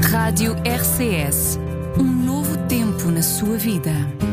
Rádio RCS. Um novo tempo na sua vida.